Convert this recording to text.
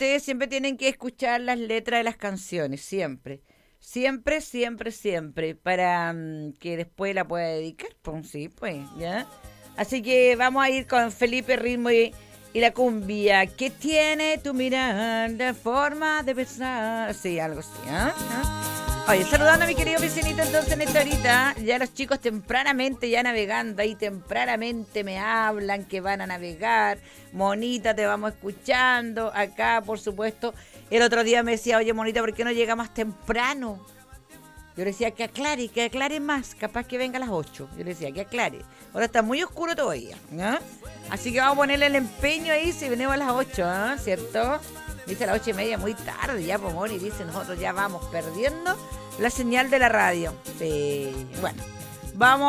ustedes siempre tienen que escuchar las letras de las canciones, siempre. Siempre, siempre, siempre, para que después la pueda dedicar, pues sí, pues, ¿ya? Así que vamos a ir con Felipe Ritmo y la cumbia. ¿Qué tiene tu mirada, forma de besar? Sí, algo así, ¿ah? Oye, saludando a mi querido vecinito entonces en esta horita, ya los chicos tempranamente ya navegando, ahí tempranamente me hablan que van a navegar, Monita, te vamos escuchando, acá por supuesto, el otro día me decía, oye Monita, ¿por qué no llega más temprano? Yo le decía que aclare más, capaz que venga a las 8. Yo le decía que aclare. Ahora está muy oscuro todavía, ¿no? Así que vamos a ponerle el empeño ahí si venimos a las 8, ¿no? ¿Cierto? Dice a las 8:30, muy tarde ya, pues Moni, dice, nosotros ya vamos perdiendo la señal de la radio. Sí, bueno, vamos